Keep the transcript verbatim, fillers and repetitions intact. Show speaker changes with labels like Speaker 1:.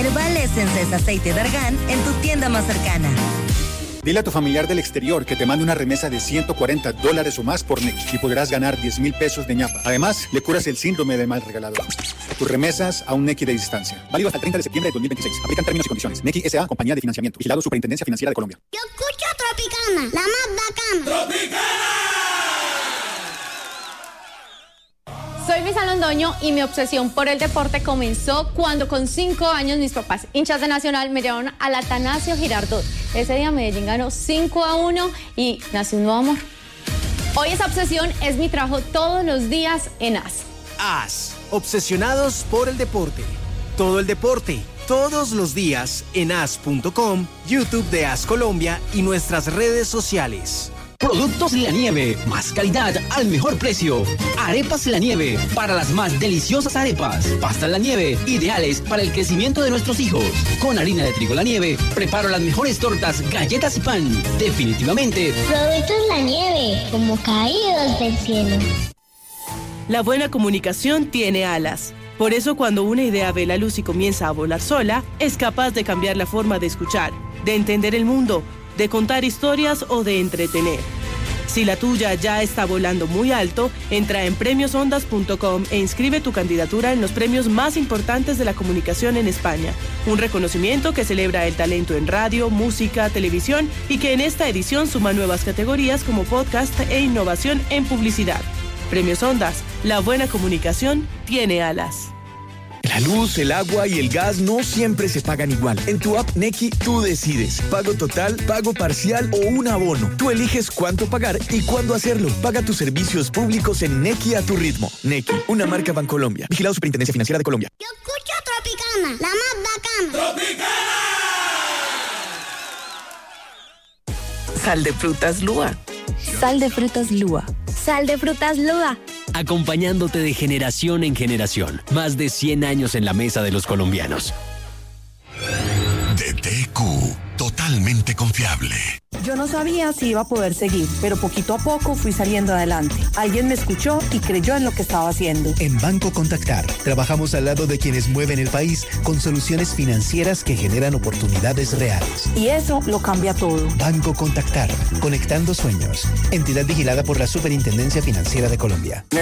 Speaker 1: Herbal Essence es aceite de argán en tu tienda más cercana.
Speaker 2: Dile a tu familiar del exterior que te mande una remesa de ciento cuarenta dólares o más por Nequi y podrás ganar diez mil pesos de ñapa. Además, le curas el síndrome del mal regalador. Tus remesas a un Nequi de distancia. Válido hasta el treinta de septiembre de dos mil veintiséis. Aplican términos y condiciones. Nequi S A, compañía de financiamiento. Vigilado Superintendencia Financiera de Colombia.
Speaker 3: Yo escucho Tropicana, la más bacana. ¡Tropicana!
Speaker 4: Soy Luisa Londoño y mi obsesión por el deporte comenzó cuando con cinco años mis papás, hinchas de Nacional, me llevaron al Atanasio Girardot. Ese día Medellín ganó cinco a uno y nació un nuevo amor. Hoy esa obsesión es mi trabajo todos los días en A S.
Speaker 5: A S, obsesionados por el deporte. Todo el deporte, todos los días en A S punto com, YouTube de A S Colombia y nuestras redes sociales.
Speaker 6: Productos La Nieve, más calidad al mejor precio. Arepas La Nieve, para las más deliciosas arepas. Pastas La Nieve, ideales para el crecimiento de nuestros hijos. Con harina de trigo La Nieve, preparo las mejores tortas, galletas y pan. Definitivamente.
Speaker 3: Productos La Nieve, como caídos del cielo.
Speaker 7: La buena comunicación tiene alas. Por eso cuando una idea ve la luz y comienza a volar sola, es capaz de cambiar la forma de escuchar, de entender el mundo, de contar historias o de entretener. Si la tuya ya está volando muy alto, entra en premios ondas punto com e inscribe tu candidatura en los premios más importantes de la comunicación en España. Un reconocimiento que celebra el talento en radio, música, televisión y que en esta edición suma nuevas categorías como podcast e innovación en publicidad. Premios Ondas, la buena comunicación tiene alas.
Speaker 8: La luz, el agua y el gas no siempre se pagan igual. En tu app Nequi, tú decides. Pago total, pago parcial o un abono. Tú eliges cuánto pagar y cuándo hacerlo. Paga tus servicios públicos en Nequi a tu ritmo. Nequi, una marca Bancolombia. Vigilado Superintendencia Financiera de Colombia.
Speaker 3: Yo escucho Tropicana, la más bacana. ¡Tropicana!
Speaker 9: Sal de frutas Lua.
Speaker 10: Sal de frutas Lua.
Speaker 11: Sal de frutas Lua.
Speaker 12: Acompañándote de generación en generación. Más de cien años en la mesa de los colombianos.
Speaker 13: D T Q, totalmente confiable.
Speaker 14: Yo no sabía si iba a poder seguir, pero poquito a poco fui saliendo adelante. Alguien me escuchó y creyó en lo que estaba haciendo.
Speaker 15: En Banco Contactar, trabajamos al lado de quienes mueven el país con soluciones financieras que generan oportunidades reales.
Speaker 14: Y eso lo cambia todo.
Speaker 15: Banco Contactar, conectando sueños. Entidad vigilada por la Superintendencia Financiera de Colombia.